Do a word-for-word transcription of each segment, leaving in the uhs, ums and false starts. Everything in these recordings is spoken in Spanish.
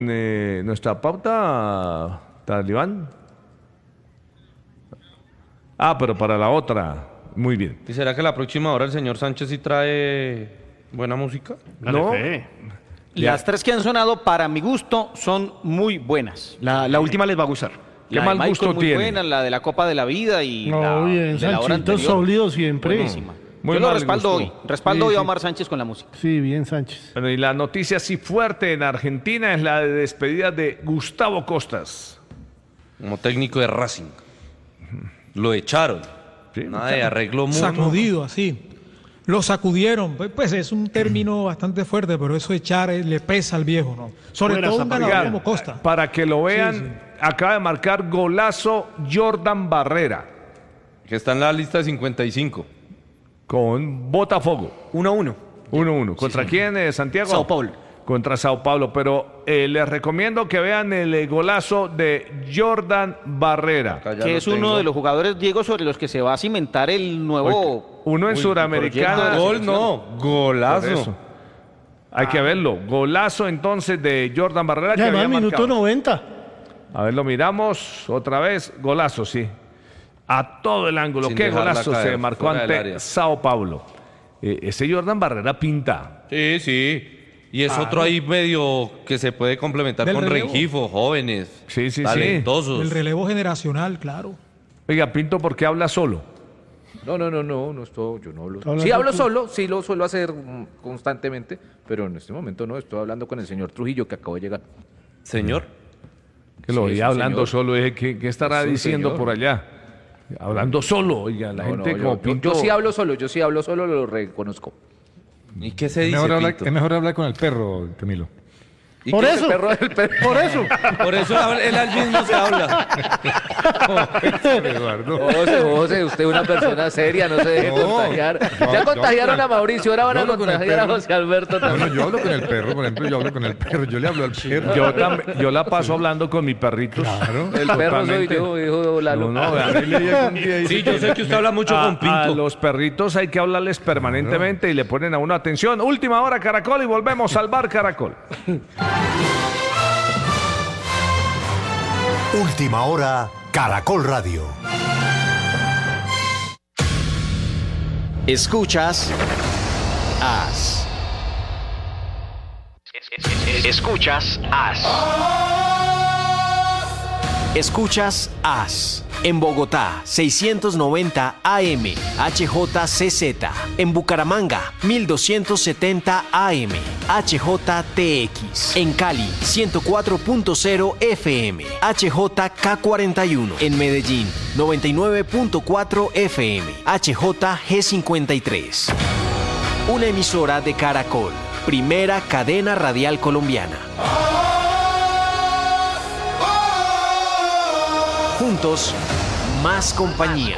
Eh, nuestra pauta, Talibán. Ah, pero para la otra. Muy bien. ¿Y será que la próxima hora el señor Sánchez sí trae buena música? No. Las tres que han sonado, para mi gusto, son muy buenas. La, la última les va a gustar. ¿Qué La de mal Michael gusto muy tiene? buena, la de la Copa de la Vida y No, la bien, de la hora Sanchito anterior. sólido siempre. Buenísima. Muy Yo lo mal respaldo gusto. hoy. Respaldo Sí, hoy a sí. Omar Sánchez con la música. Sí, bien, Sánchez. Bueno, y la noticia así fuerte en Argentina es la de despedida de Gustavo Costas. Como técnico de Racing. Lo echaron. Sí, Nada de arreglo mutuo. Sacudido, así. Lo sacudieron. Pues, pues es un término bastante fuerte, pero eso echar eh, le pesa al viejo, ¿no? Sobre Fuera, todo un ganador Oigan, como Costa. para que lo vean, Sí, sí. acaba de marcar golazo Jordan Barrera Que está en la lista de cincuenta y cinco. con Botafogo. Uno a uno. uno uno. ¿Contra quién, eh, Santiago? Sao Paulo. Contra Sao Paulo, pero eh, les recomiendo que vean el eh, golazo de Jordan Barrera. Acá ya Que lo es uno tengo. de los jugadores, Diego, sobre los que se va a cimentar el nuevo... Uno en Uy, Suramericana. proyecto de Gol no, Por golazo. eso. Hay que verlo. Golazo entonces de Jordan Barrera. Ya que va había al minuto marcado. noventa. A ver, lo miramos otra vez. Golazo, sí. A todo el ángulo. Sin Qué dejarla golazo caer, se marcó fuera del ante área. Sao Paulo. Eh, ese Jordan Barrera pinta. Sí, sí. Y es otro ahí medio que se puede complementar Del con relevo. Rengifo, jóvenes, Sí, sí, sí. talentosos. El relevo generacional, claro. Oiga, Pinto, ¿por qué habla solo? No, no, no, no, no estoy, yo no hablo. ¿Hablas Sí hablo tú? solo, sí lo suelo hacer mm, constantemente, pero en este momento no, estoy hablando con el señor Trujillo que acabó de llegar. Señor. Que lo Sí, oía es un hablando señor. solo. Dije, ¿qué, qué estará Es un diciendo señor. por allá? Hablando solo. Oiga, la No, gente no, yo- como yo, Pinto. yo sí hablo solo, yo sí hablo solo, lo reconozco. ¿Y qué se Es dice, mejor, hablar, Pinto? es mejor hablar con el perro, Camilo. ¿Y Por qué, eso. El perro, el perro? Por eso. Por eso habla- él al mismo se habla. Eduardo. José, José, usted es una persona seria, no se deje No, contagiar. yo- Ya yo- contagiaron yo- a Mauricio, ahora van yo a hablo con el contagiar a perro. José Alberto Bueno, también. yo hablo con el perro, por ejemplo, yo hablo con el perro, yo le hablo al perro. Yo, tam- yo la paso hablando con mis perritos. Claro. El perro soy Totalmente. yo, dijo Lalo. No, no, vean, Él llega un día y Sí, dice yo sé que usted habla mucho a, con Pinto. a los perritos hay que hablarles permanentemente y le ponen a uno atención. Última hora, Caracol, y volvemos al bar Caracol. Última hora, Caracol Radio. Escuchas As. Escuchas As. Escuchas As. En Bogotá, seiscientos noventa A M, H J C Z. En Bucaramanga, mil doscientos setenta A M, H J T X. En Cali, ciento cuatro punto cero F M, H J K cuarenta y uno. En Medellín, noventa y nueve punto cuatro F M, H J G cincuenta y tres. Una emisora de Caracol, primera cadena radial colombiana. Juntos, más compañía.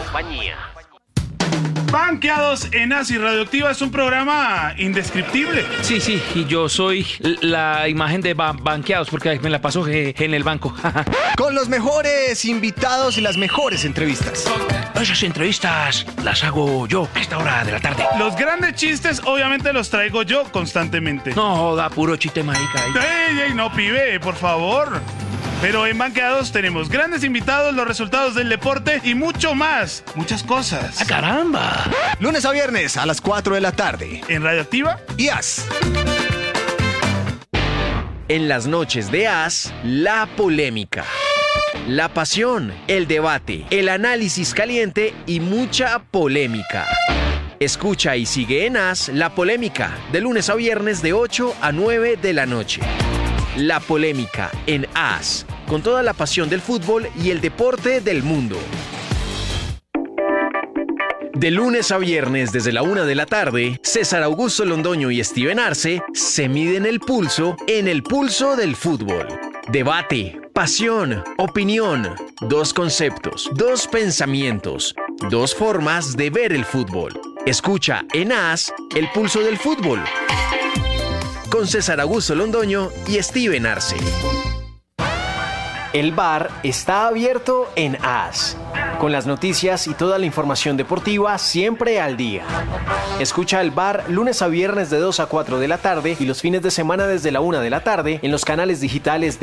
Banqueados en As y Radioactiva es un programa indescriptible. Sí, sí, y yo soy la imagen de ba- banqueados porque me la paso eh, en el banco. Con los mejores invitados y las mejores entrevistas. Esas entrevistas las hago yo a esta hora de la tarde. Los grandes chistes obviamente los traigo yo constantemente. No, da puro chiste marica ahí. ¡Ey, ey, no, pibe, por favor! Pero en Banqueados tenemos grandes invitados, los resultados del deporte y mucho más. Muchas cosas. ¡Ah, caramba! Lunes a viernes a las cuatro de la tarde. En Radioactiva y As. En las noches de As, la polémica. La pasión, el debate, el análisis caliente y mucha polémica. Escucha y sigue en As La Polémica, de lunes a viernes de ocho a nueve de la noche. La Polémica en As, con toda la pasión del fútbol y el deporte del mundo. De lunes a viernes desde la una de la tarde, César Augusto Londoño y Steven Arce se miden el pulso en el pulso del fútbol. Debate, pasión, opinión, dos conceptos, dos pensamientos, dos formas de ver el fútbol. Escucha en As el pulso del fútbol con César Augusto Londoño y Steven Arce. El bar está abierto en As. con las noticias y toda la información deportiva siempre al día. Escucha el Bar lunes a viernes de dos a cuatro de la tarde y los fines de semana desde la una de la tarde en los canales digitales de